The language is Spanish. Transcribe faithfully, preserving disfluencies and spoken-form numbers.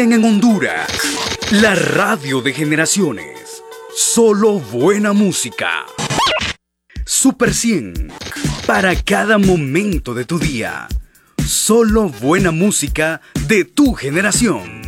En Honduras, la radio de generaciones. Solo buena música. Super cien. Para cada momento de tu día. Solo buena música de tu generación.